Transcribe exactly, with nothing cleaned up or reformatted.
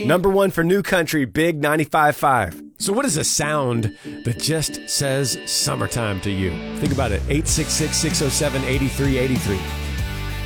Number one for new country, Big ninety-five point five. So what is a sound that just says summertime to you? Think about it. eight six six, six oh seven, eight three eight three.